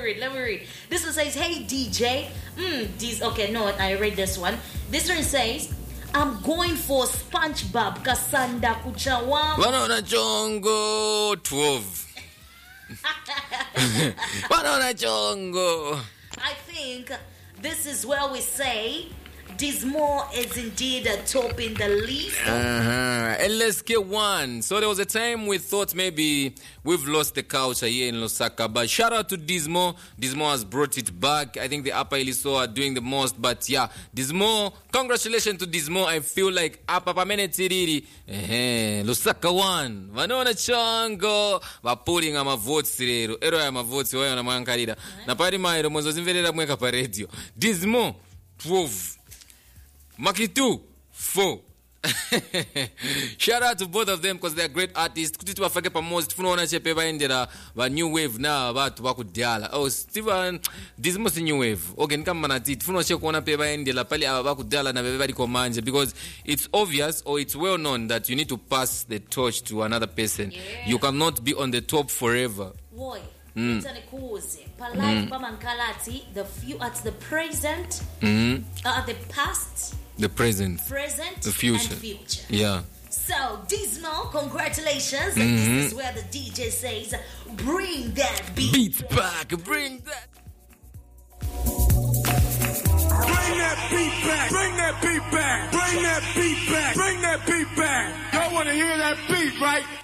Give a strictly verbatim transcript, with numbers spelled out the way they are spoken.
read. Let me read. This one says, "Hey D J, mm, these okay. No, I read this one. This one says, I'm going for SpongeBob Kasanda Kuchawa. Banana Chongo twelve. Banana Chongo. I think this is where we say Dismo is indeed a top in the list. Uh-huh. L S K one. So there was a time we thought maybe we've lost the culture here in Lusaka. But shout out to Dismo. Dismo has brought it back. I think the Upper Iliso are doing the most. But yeah, Dismo, congratulations to Dismo. I feel like Upper Pamenetiriri. Lusaka one. Vanona Chongo. Vapuling ama votes rero. Ero ya ma votes wayo na mwankarida. Na pari mairo mwenzo zimverera mweka pa radio. Dismo twelve. Makitu four. Shout out to both of them because they're great artists. Kuti tubafake pamoja tufunaona chepe baendera ba new wave na abantu bakudala. Oh Steven, this must new wave. Okay, nkama nati tufunaona che kuona pe baendera pali abakudala na bebe bali komanje because it's obvious or it's well known that you need to pass the torch to another person. Yeah. You cannot be on the top forever. Boy. Mm. Mm. The few at the present, mm. uh, the past, the present, present, the future. And future. Yeah. So Dismo, congratulations! Mm-hmm. And this is where the D J says, "Bring that beat, beat back, bring that." Bring that beat back, bring that beat back, bring that beat back, bring that beat back. Y'all want to hear that beat, right?